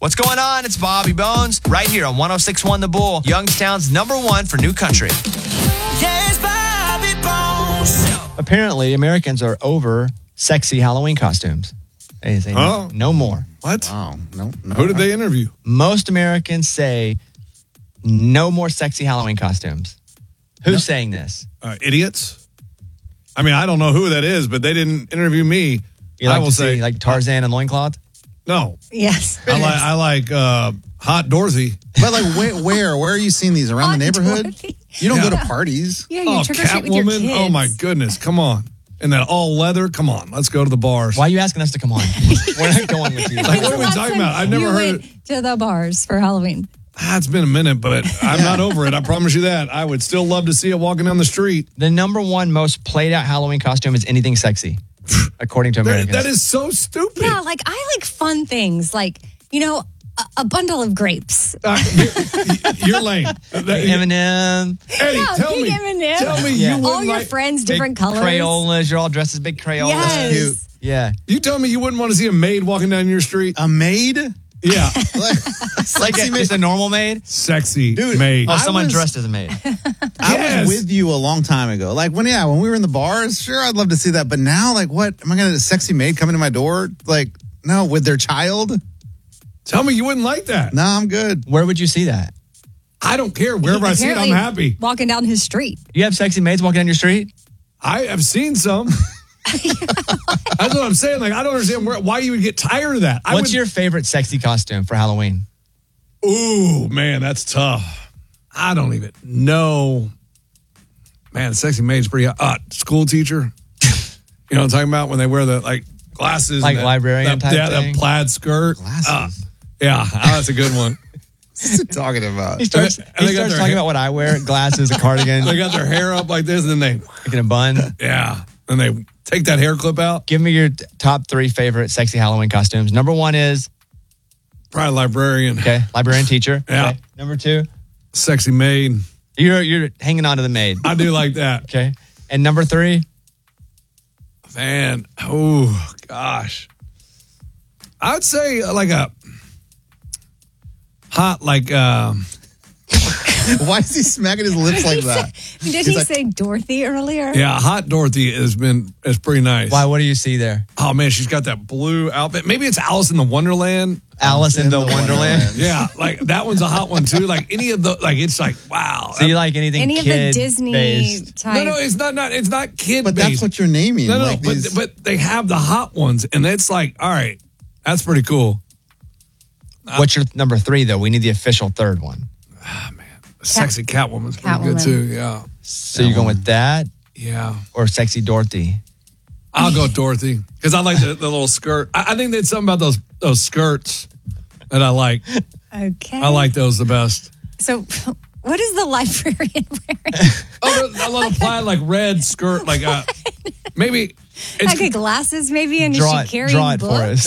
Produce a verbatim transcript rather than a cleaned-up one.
What's going on? It's Bobby Bones right here on one oh six point one The Bull, Youngstown's number one for new country. Yes, Bobby Bones. Apparently, Americans are over sexy Halloween costumes. They say Oh. no, no more. What? Wow. No, no. Who did they interview? Most Americans say no more sexy Halloween costumes. Who's saying this? Uh, idiots? I mean, I don't know who that is, but they didn't interview me. You like I will to say, see like Tarzan and loincloth? no. Yes. I like I like uh, Hot Dorothy. But like, where, where? Where are you seeing these? Around the Hot neighborhood? Dorothy. You don't Yeah. go to parties. Yeah, you Oh, trick or treat with your kids. Catwoman. Oh my goodness! Come on, and that all leather. Come on, let's go to the bars. Why are you asking us to come on? We're not going with you. Like, what are we Last talking time about? I've never you heard. went to the bars for Halloween. Ah, it's been a minute, but I'm not over it. I promise you that. I would still love to see it walking down the street. The number one most played out Halloween costume is anything sexy, according to That, Americans. that is so stupid. Yeah, like I like fun things, like you know, a, a bundle of grapes. Uh, you're, you're lame. That- M and M, Eddie, Yeah, tell big me. M and M. Tell me Yeah. you wouldn't All your like. friends, big different colors. Crayolas. You're all dressed as big Crayolas. Yes. Cute. Yeah. You tell me you wouldn't want to see a maid walking down your street. A maid? Yeah, Like, Like a, just a normal maid? sexy Dude, maid. Oh, I someone was- dressed as a maid. I Yes. was with you a long time ago. Like when, yeah, when we were in the bars, sure, I'd love to see that. But now, like, what? Am I going to a sexy maid coming to my door? Like, no, with their child? Tell me you wouldn't like that. No, I'm good. Where would you see that? I don't care. Wherever I see it, I'm Apparently happy. Walking down his street. You have sexy maids walking down your street? I have seen some. That's what I'm saying. Like, I don't understand where, why you would get tired of that. I What's would, your favorite sexy costume for Halloween? Ooh, man, that's tough. I don't even know. Man, sexy maid's pretty hot. Uh, school teacher. You know what I'm talking about? When they wear the like glasses. Like and that- librarian that, type Yeah, thing? that plaid skirt. Glasses. Uh, yeah, oh, that's a good one. What's he talking about? He starts, And they- and he they got starts their talking hair- about what I wear, glasses, a cardigan, They got their hair up like this, and then they, in a bun. yeah, and they take that hair clip out. Give me your t- top three favorite sexy Halloween costumes. Number one is, Probably librarian. okay, librarian teacher. Yeah. Okay. Number two, Sexy maid. you're you're hanging on to the maid. I do like that. Okay. And number three, Man, oh gosh, I'd say like a hot, like um, Why is he smacking his lips like that? Did He's he like- say Dorothy earlier? yeah, hot Dorothy has been is pretty nice. why? What do you see there? Oh man, she's got that blue outfit. Maybe it's Alice in the Wonderland. Alice in the Wonderland. Yeah, like that one's a hot one too. Like any of the, like it's like wow. So you like anything Any of the kid Disney based? type? no, no, it's not. Not it's not kid But based. that's what you're naming. No, no, like but these- but they have the hot ones, and it's like all right, that's pretty cool. What's your number three though? We need the official third one. Sexy Catwoman's pretty good Catwoman. too. Yeah, So you're going with that yeah. or sexy Dorothy? I'll go Dorothy because I like the, the little skirt. I, I think there's something about those those skirts that I like. Okay. I like those the best. So, what is the librarian wearing? Oh, I love a plaid like red skirt, like uh, maybe it's Like a glasses, maybe, and Draw is it, she carrying draw it books? for us.